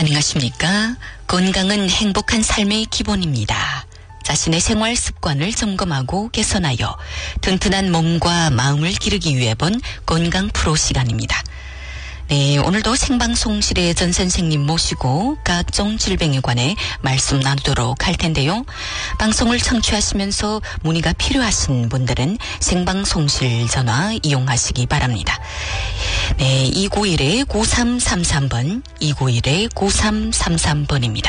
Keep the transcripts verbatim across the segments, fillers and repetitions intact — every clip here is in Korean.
안녕하십니까. 건강은 행복한 삶의 기본입니다. 자신의 생활 습관을 점검하고 개선하여 튼튼한 몸과 마음을 기르기 위해 본 건강 프로 시간입니다. 네, 오늘도 생방송실의 전 선생님 모시고 각종 질병에 관해 말씀 나누도록 할 텐데요. 방송을 청취하시면서 문의가 필요하신 분들은 생방송실 전화 이용하시기 바랍니다. 네, 이구일 구삼삼삼 번, 이구일 구삼삼삼 번입니다.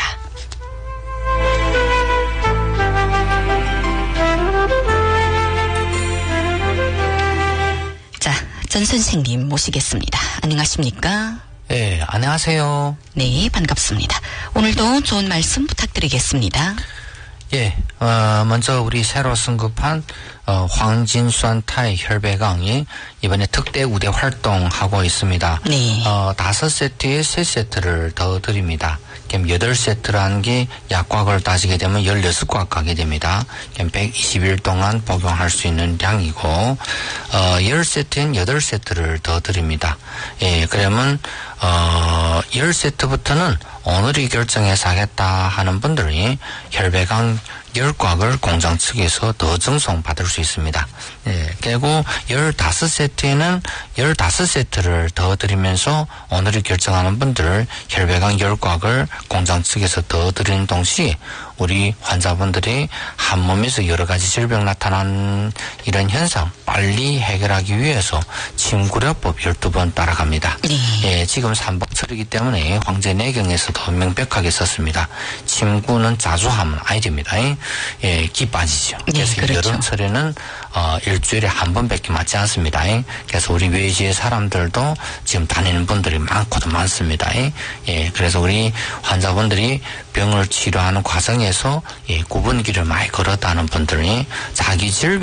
자, 전 선생님 모시겠습니다. 안녕하십니까? 네, 안녕하세요. 네, 반갑습니다. 오늘도 좋은 말씀 부탁드리겠습니다. 예, 어, 먼저 우리 새로 승급한 어, 황진수한타의 혈배강이 이번에 특대 우대 활동하고 있습니다. 네. 어, 다섯 세트에 세 세트를 더 드립니다. 그럼 여덟 세트라는 게 약곽을 따지게 되면 열여섯 곽 가게 됩니다. 그럼 백이십 일 동안 복용할 수 있는 양이고, 어, 십 세트엔 여덟 세트를 더 드립니다. 예, 그러면, 어, 십 세트부터는 오늘이 결정해서 하겠다 하는 분들이 혈배강 십 곽을 공장 측에서 더 증송 받을 수 있습니다. 예, 그리고 십오 세트에는 십오 세트를 더 드리면서 오늘이 결정하는 분들 혈배강 십 곽을 공장 측에서 더 드리는 동시에 우리 환자분들이 한 몸에서 여러 가지 질병 나타난 이런 현상 빨리 해결하기 위해서 침구려법 열두 번 따라갑니다. 네. 예, 지금 삼박철이기 때문에 황제내경에서도 명백하게 썼습니다. 침구는 자주 하면 아니 됩니다. 예, 기 빠지죠. 그래서 네, 그렇죠. 여름철에는 어, 일주일에 한 번밖에 맞지 않습니다. 그래서 우리 외지의 사람들도 지금 다니는 분들이 많고도 많습니다. 예, 그래서 우리 환자분들이 병을 치료하는 과정에서 예, 구분기를 많이 걸었다는 분들이 자기 질병